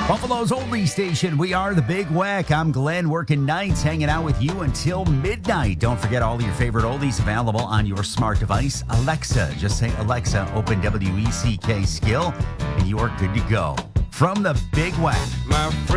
Buffalo's only station. We are the Big Wack. I'm Glenn, working nights, hanging out with you until midnight. Don't forget all of your favorite oldies available on your smart device. Alexa, just say Alexa, open WECK skill, and you are good to go. From the Big Wack. My friend